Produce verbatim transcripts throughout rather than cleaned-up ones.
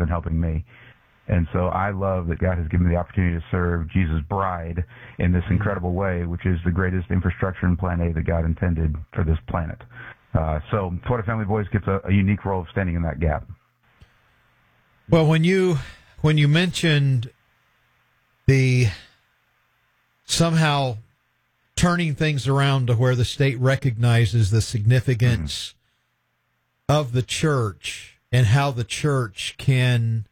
than helping me. And so I love that God has given me the opportunity to serve Jesus' bride in this incredible way, which is the greatest infrastructure in Plan A that God intended for this planet. Uh, so Florida Family Voice gets a, a unique role of standing in that gap. Well, when you when you mentioned the somehow turning things around to where the state recognizes the significance mm-hmm. of the church and how the church can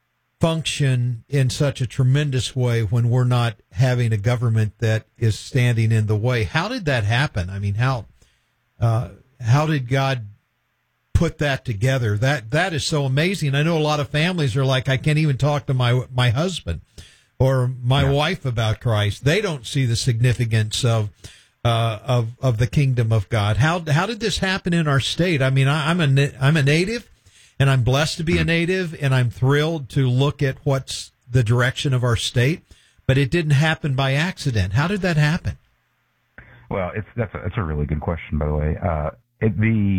function in such a tremendous way when we're not having a government that is standing in the way. How did that happen? I mean, how uh, how did God put that together? That that is so amazing. I know a lot of families are like, I can't even talk to my my husband or my yeah. wife about Christ. They don't see the significance of uh, of of the kingdom of God. How how did this happen in our state? I mean, I, I'm a I'm a native. And I'm blessed to be a native, and I'm thrilled to look at what's the direction of our state. But it didn't happen by accident. How did that happen? Well, it's that's a, that's a really good question, by the way. Uh, it, the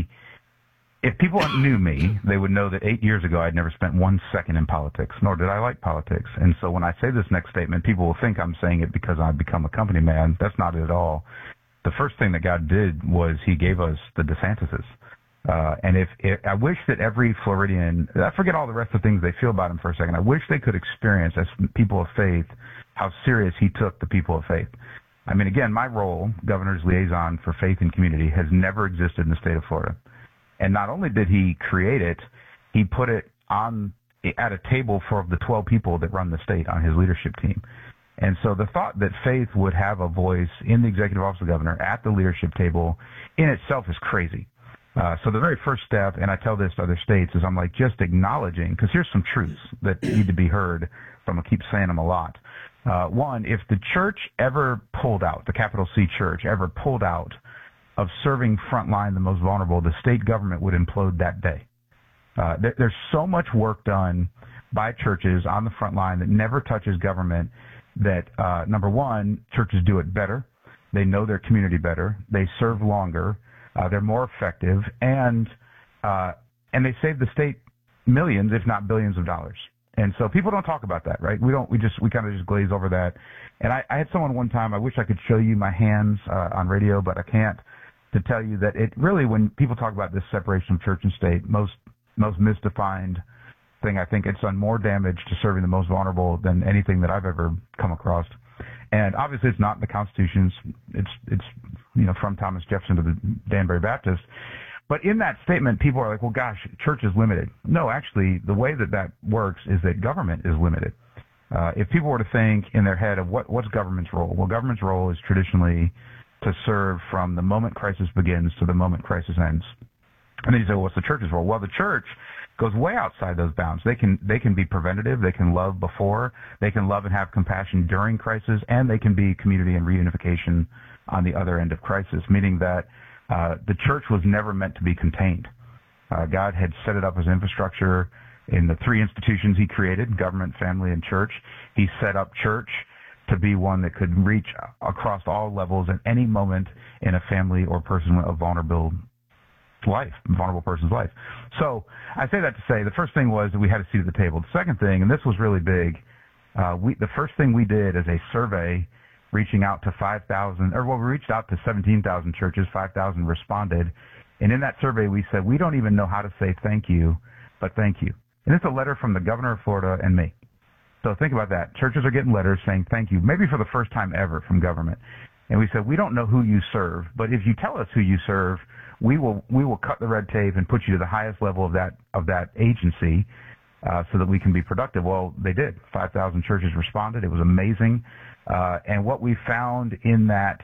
if people knew me, they would know that eight years ago I'd never spent one second in politics, nor did I like politics. And so when I say this next statement, people will think I'm saying it because I've become a company man. That's not it at all. The first thing that God did was He gave us the DeSantises. Uh, and if, if I wish that every Floridian, I forget all the rest of the things they feel about him for a second. I wish they could experience as people of faith how serious he took the people of faith. I mean, again, my role, governor's liaison for faith and community, has never existed in the state of Florida. And not only did he create it, he put it on at a table for the twelve people that run the state on his leadership team. And so the thought that faith would have a voice in the executive office of the governor at the leadership table in itself is crazy. Uh, so the very first step, and I tell this to other states, is I'm like just acknowledging, because here's some truths that need to be heard, so I'm going to keep saying them a lot. Uh, one, if the church ever pulled out, the capital C church ever pulled out of serving frontline the most vulnerable, the state government would implode that day. Uh, there, there's so much work done by churches on the front line that never touches government that, uh, number one, churches do it better. They know their community better. They serve longer. Uh, they're more effective, and uh, and they save the state millions, if not billions, of dollars. And so people don't talk about that, right? We don't. We just we kind of just glaze over that. And I, I had someone one time. I wish I could show you my hands uh, on radio, but I can't. To tell you that it really, when people talk about this separation of church and state, most most misdefined thing, I think it's done more damage to serving the most vulnerable than anything that I've ever come across. And obviously, it's not in the Constitution. It's it's you know from Thomas Jefferson to the Danbury Baptist. But in that statement, people are like, "Well, gosh, church is limited." No, actually, the way that that works is that government is limited. Uh, if people were to think in their head of what what's government's role, well, government's role is traditionally to serve from the moment crisis begins to the moment crisis ends. And then you say, "Well, what's the church's role?" Well, the church goes way outside those bounds. They can they can be preventative. They can love before. They can love and have compassion during crisis, and they can be community and reunification on the other end of crisis. Meaning that uh, the church was never meant to be contained. Uh, God had set it up as infrastructure in the three institutions He created: government, family, and church. He set up church to be one that could reach across all levels at any moment in a family or person of vulnerable life, vulnerable person's life. So I say that to say the first thing was that we had a seat at the table. The second thing, and this was really big, uh, we the first thing we did is a survey reaching out to five thousand, or well, we reached out to seventeen thousand churches, five thousand responded. And in that survey, we said, we don't even know how to say thank you, but thank you. And it's a letter from the governor of Florida and me. So think about that. Churches are getting letters saying thank you, maybe for the first time ever from government. And we said, we don't know who you serve, but if you tell us who you serve, we will we will cut the red tape and put you to the highest level of that of that agency uh, so that we can be productive. Well, they did. five thousand churches responded. It was amazing. Uh, and what we found in that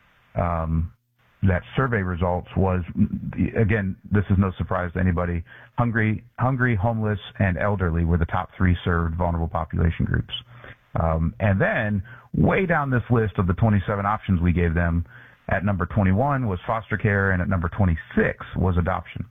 um, that survey results was, again, this is no surprise to anybody, hungry, hungry, homeless, and elderly were the top three served vulnerable population groups. Um, and then way down this list of the twenty-seven options we gave them, at number twenty-one was foster care, and at number twenty-six was adoption.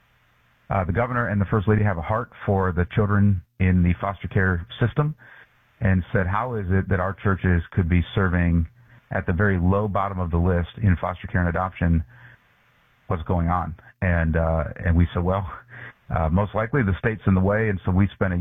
Uh, the governor and the First Lady have a heart for the children in the foster care system and said, how is it that our churches could be serving at the very low bottom of the list in foster care and adoption? What's going on? And uh, and we said, well, uh, most likely the state's in the way, and so we spent a